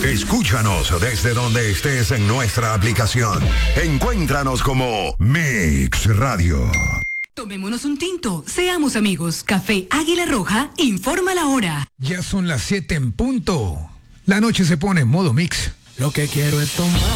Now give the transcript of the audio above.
Escúchanos desde donde estés en nuestra aplicación. Encuéntranos como Mix Radio. Tomémonos un tinto, seamos amigos. Café Águila Roja, informa la hora. Ya son las 7 en punto. La noche se pone en modo mix. Lo que quiero es tomar.